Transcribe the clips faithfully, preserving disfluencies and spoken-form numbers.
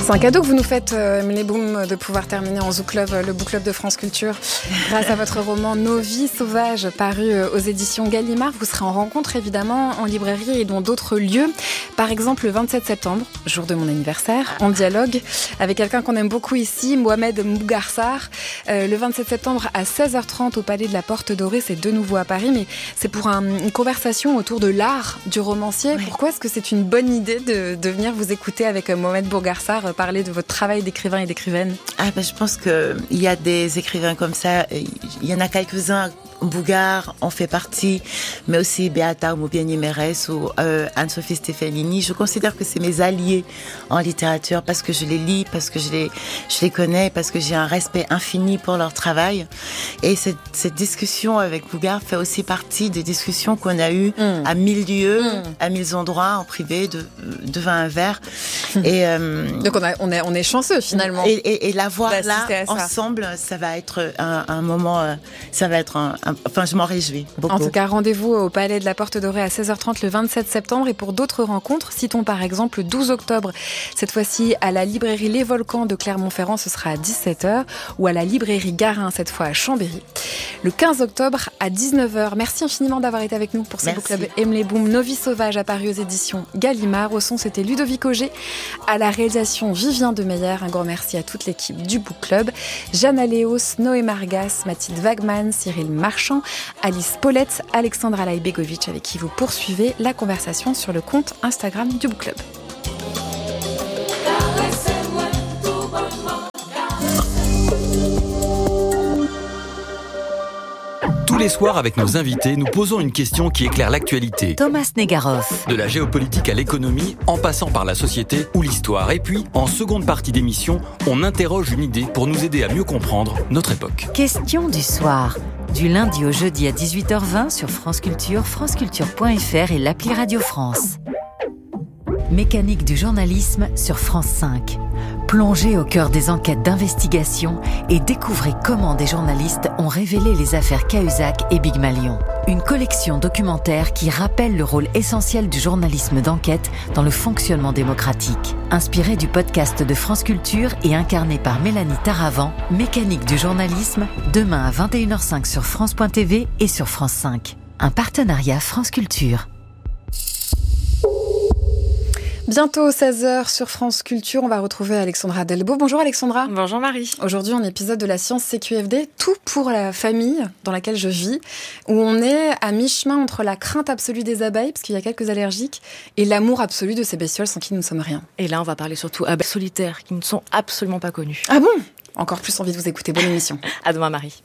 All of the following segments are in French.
C'est un cadeau que vous nous faites, euh, les Boom, de pouvoir terminer en Zoo Club, le Book Club de France Culture. Grâce à votre roman Nos vies sauvages, paru euh, aux éditions Gallimard, vous serez en rencontre évidemment en librairie et dans d'autres lieux. Par exemple, le vingt-sept septembre, jour de mon anniversaire, en dialogue avec quelqu'un qu'on aime beaucoup ici, Mohamed Mbougarsar. Euh, le vingt-sept septembre à seize heures trente au Palais de la Porte Dorée, c'est de nouveau à Paris, mais c'est pour un, une conversation autour de l'art du romancier. Oui. Pourquoi est-ce que c'est une bonne idée de, de venir vous écouter avec Mohamed Mbougarsar parler de votre travail d'écrivain et d'écrivaine? Ah ben, je pense qu'il y a des écrivains comme ça, il y en a quelques-uns. Bougar en fait partie, mais aussi Beata Moubieni-Mérès ou euh, Anne-Sophie Stefanini. Je considère que c'est mes alliés en littérature parce que je les lis, parce que je les, je les connais, parce que j'ai un respect infini pour leur travail. Et cette, cette discussion avec Bougar fait aussi partie des discussions qu'on a eues mmh. à mille lieux, mmh. à mille endroits, en privé, de, devant un verre. Et, euh, Donc on, a, on, est, on est chanceux finalement. Et, et, et la voir là, ensemble, ça va être un, un moment, ça va être un, un Enfin, je m'en réjouis beaucoup. En tout cas, rendez-vous au Palais de la Porte Dorée à seize heures trente le vingt-sept septembre. Et pour d'autres rencontres, citons par exemple le douze octobre, cette fois-ci à la librairie Les Volcans de Clermont-Ferrand, ce sera à dix-sept heures, ou à la librairie Garin, cette fois à Chambéry. Le quinze octobre à dix-neuf heures. Merci infiniment d'avoir été avec nous pour ce Book Club Aime les Boom. Nos vies sauvages à Paris aux éditions Gallimard. Au son, c'était Ludovic Auger. À la réalisation, Vivien Demeyer. Un grand merci à toute l'équipe du Book Club. Jeanne Aléos, Noé Margas, Mathilde Wagman, Cyril Marchand, Alice Paulette, Alexandra Laïbegovic, avec qui vous poursuivez la conversation sur le compte Instagram du Book Club. Tous les soirs, avec nos invités, nous posons une question qui éclaire l'actualité. Thomas Negaroff. De la géopolitique à l'économie, en passant par la société ou l'histoire. Et puis, en seconde partie d'émission, on interroge une idée pour nous aider à mieux comprendre notre époque. Question du soir. Du lundi au jeudi à dix-huit heures vingt sur France Culture, franceculture point f r et l'appli Radio France. Mécanique du journalisme sur France cinq. Plongez au cœur des enquêtes d'investigation et découvrez comment des journalistes ont révélé les affaires Cahuzac et Big Malion. Une collection documentaire qui rappelle le rôle essentiel du journalisme d'enquête dans le fonctionnement démocratique. Inspiré du podcast de France Culture et incarné par Mélanie Taravant, Mécanique du journalisme, demain à vingt et une heures cinq sur France point t v et sur France cinq. Un partenariat France Culture. Bientôt seize heures sur France Culture, on va retrouver Alexandra Delbo. Bonjour Alexandra. Bonjour Marie. Aujourd'hui, un épisode de la science C Q F D, tout pour la famille dans laquelle je vis, où on est à mi-chemin entre la crainte absolue des abeilles, parce qu'il y a quelques allergiques, et l'amour absolu de ces bestioles sans qui nous ne sommes rien. Et là, on va parler surtout abeilles solitaires, qui ne sont absolument pas connues. Ah bon ? Encore plus envie de vous écouter. Bonne émission. À demain Marie.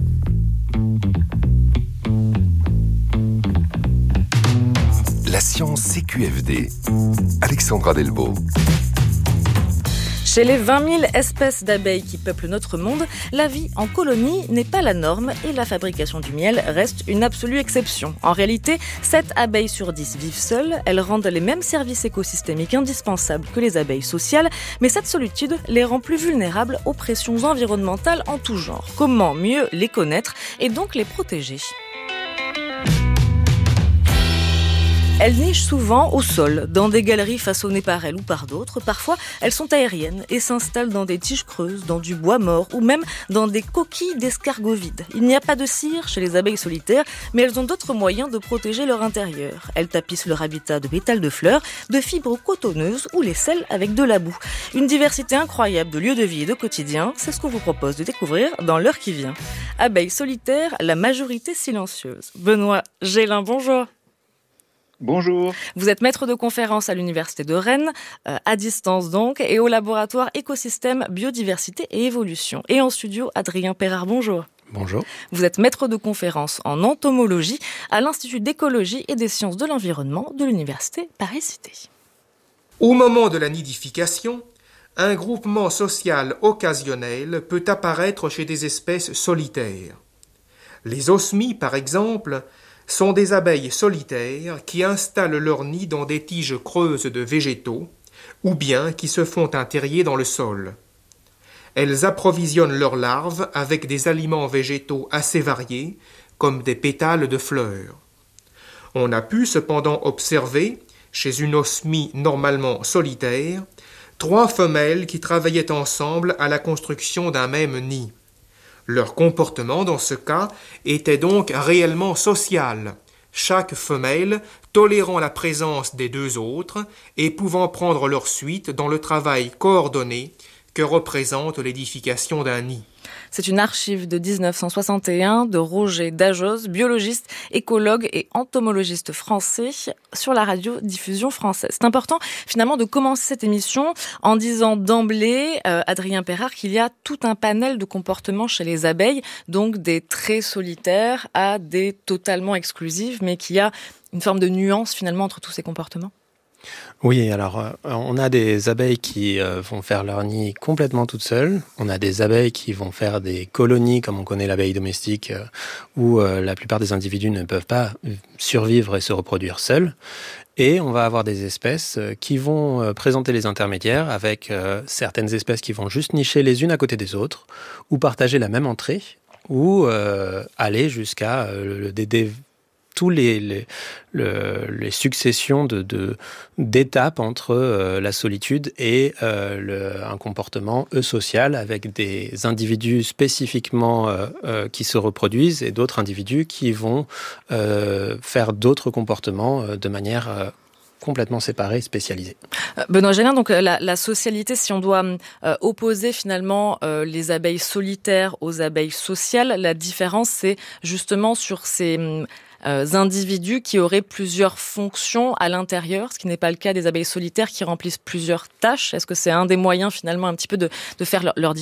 La science C Q F D. Alexandra Delbo. Chez les vingt mille espèces d'abeilles qui peuplent notre monde, la vie en colonie n'est pas la norme et la fabrication du miel reste une absolue exception. En réalité, sept abeilles sur dix vivent seules, elles rendent les mêmes services écosystémiques indispensables que les abeilles sociales, mais cette solitude les rend plus vulnérables aux pressions environnementales en tout genre. Comment mieux les connaître et donc les protéger ? Elles nichent souvent au sol, dans des galeries façonnées par elles ou par d'autres. Parfois, elles sont aériennes et s'installent dans des tiges creuses, dans du bois mort ou même dans des coquilles d'escargots vides. Il n'y a pas de cire chez les abeilles solitaires, mais elles ont d'autres moyens de protéger leur intérieur. Elles tapissent leur habitat de pétales de fleurs, de fibres cotonneuses ou les scellent avec de la boue. Une diversité incroyable de lieux de vie et de quotidien, c'est ce qu'on vous propose de découvrir dans l'heure qui vient. Abeilles solitaires, la majorité silencieuse. Benoît Gélin, bonjour. Bonjour. Vous êtes maître de conférence à l'Université de Rennes, euh, à distance donc, et au laboratoire Écosystème, Biodiversité et Évolution. Et en studio, Adrien Perrard, bonjour. Bonjour. Vous êtes maître de conférence en entomologie à l'Institut d'écologie et des sciences de l'environnement de l'Université Paris-Cité. Au moment de la nidification, un groupement social occasionnel peut apparaître chez des espèces solitaires. Les osmies, par exemple, sont des abeilles solitaires qui installent leur nid dans des tiges creuses de végétaux ou bien qui se font un terrier dans le sol. Elles approvisionnent leurs larves avec des aliments végétaux assez variés, comme des pétales de fleurs. On a pu cependant observer, chez une osmie normalement solitaire, trois femelles qui travaillaient ensemble à la construction d'un même nid. Leur comportement, dans ce cas, était donc réellement social, chaque femelle tolérant la présence des deux autres et pouvant prendre leur suite dans le travail coordonné que représente l'édification d'un nid. C'est une archive de dix-neuf cent soixante et un de Roger Dajoz, biologiste, écologue et entomologiste français, sur la radiodiffusion française. C'est important finalement de commencer cette émission en disant d'emblée, euh, Adrien Perrard, qu'il y a tout un panel de comportements chez les abeilles, donc des très solitaires à des totalement exclusives, mais qu'il y a une forme de nuance finalement entre tous ces comportements. Oui, alors euh, on a des abeilles qui euh, vont faire leur nid complètement toutes seules. On a des abeilles qui vont faire des colonies, comme on connaît l'abeille domestique, euh, où euh, la plupart des individus ne peuvent pas survivre et se reproduire seuls. Et on va avoir des espèces euh, qui vont euh, présenter les intermédiaires, avec euh, certaines espèces qui vont juste nicher les unes à côté des autres, ou partager la même entrée, ou euh, aller jusqu'à euh, le dédé. Tous les, les, le, les successions de, de, d'étapes entre euh, la solitude et euh, le, un comportement eusocial avec des individus spécifiquement euh, euh, qui se reproduisent et d'autres individus qui vont euh, faire d'autres comportements euh, de manière euh, complètement séparée et spécialisée. Benoît Gélin, donc la, la socialité, si on doit euh, opposer finalement euh, les abeilles solitaires aux abeilles sociales, la différence c'est justement sur ces Euh, individus qui auraient plusieurs fonctions à l'intérieur, ce qui n'est pas le cas des abeilles solitaires qui remplissent plusieurs tâches. Est-ce que c'est un des moyens finalement un petit peu de, de faire leur, leur différence ?